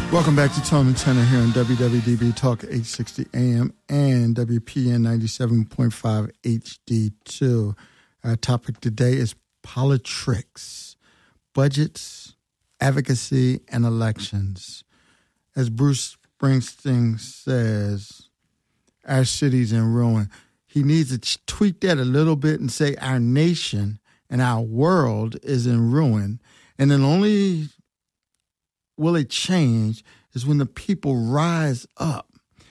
Welcome back to Tone and Tenor here on WWDB Talk 860 AM and WPN 97.5 HD2. Our topic today is politics, budgets, advocacy, and elections. As Bruce Springsteen says, our city's in ruin. He needs to tweak that a little bit and say our nation and our world is in ruin. And then only will it change is when the people rise up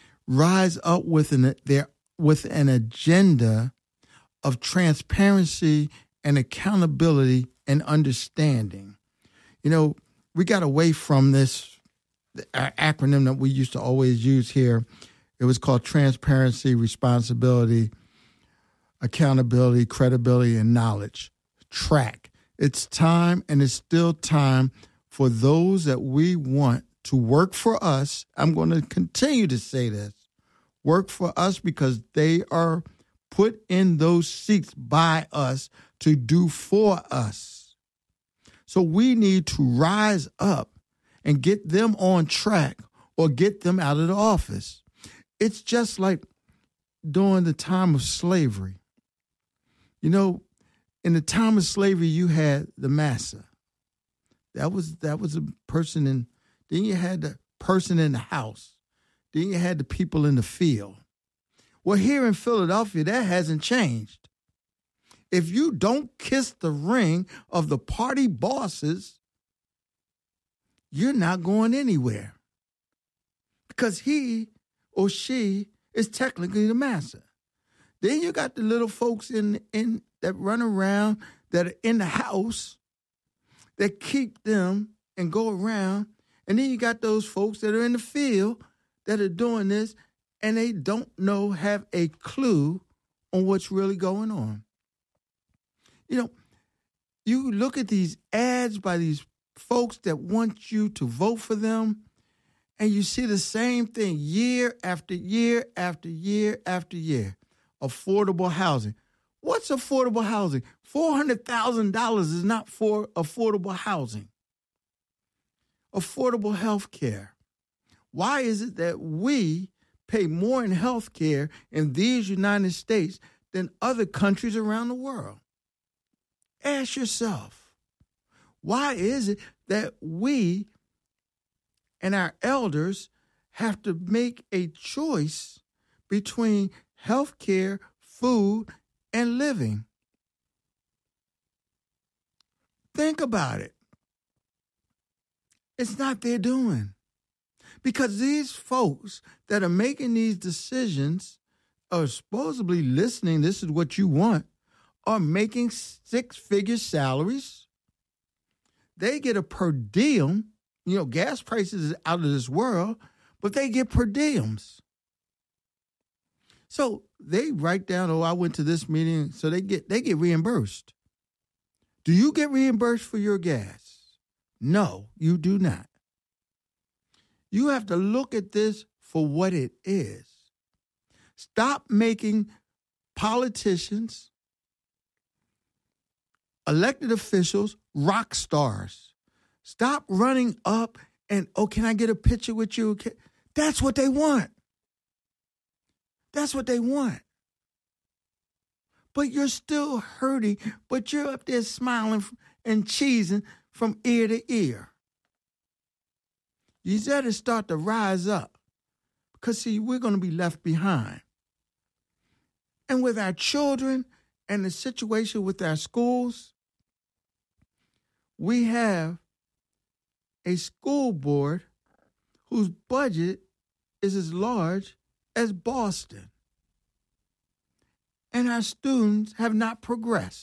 with an agenda of transparency and accountability and understanding. You know, we got away from this acronym that we used to always use here. It was called transparency, responsibility, accountability, credibility, and knowledge. TRACK. It's time, and it's still time for those that we want to work for us. I'm going to continue to say this. Work for us because they are put in those seats by us to do for us. So we need to rise up and get them on track or get them out of the office. It's just like during the time of slavery. You know, in the time of slavery, you had the massa. That was a person in, then you had the person in the house. Then you had the people in the field. Well, here in Philadelphia, that hasn't changed. If you don't kiss the ring of the party bosses, you're not going anywhere. Because he or she is technically the master. Then you got the little folks in that run around that are in the house that keep them and go around. And then you got those folks that are in the field that are doing this and they don't have a clue on what's really going on. You know, you look at these ads by these folks that want you to vote for them, and you see the same thing year after year after year after year. Affordable housing. What's affordable housing? $400,000 is not for affordable housing. Affordable health care. Why is it that we pay more in health care in these United States than other countries around the world? Ask yourself, why is it that we and our elders have to make a choice between health care, food, and living? Think about it. It's not their doing. Because these folks that are making these decisions are supposedly listening, this is what you want, are making six-figure salaries. They get a per diem. You know, gas prices is out of this world, but they get per diems. So they write down, I went to this meeting, so they get reimbursed. Do you get reimbursed for your gas? No, you do not. You have to look at this for what it is. Stop making politicians, elected officials, rock stars. Stop running up and, can I get a picture with you? That's what they want. That's what they want. But you're still hurting, but you're up there smiling and cheesing from ear to ear. You got to start to rise up because, see, we're going to be left behind. And with our children and the situation with our schools, we have a school board whose budget is as large as Boston. And our students have not progressed.